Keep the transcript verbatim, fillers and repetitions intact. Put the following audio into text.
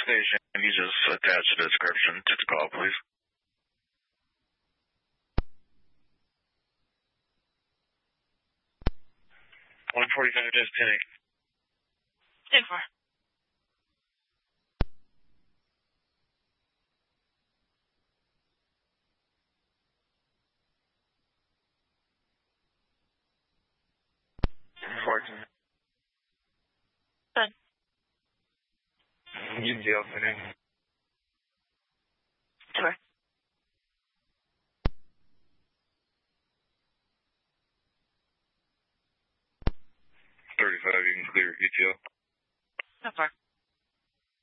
station. You just attach the description to the call, please. one forty-five, disconnect. ten four. Fourteen. Done. U T L fitting. Sure. thirty-five, you can clear U T L. So far.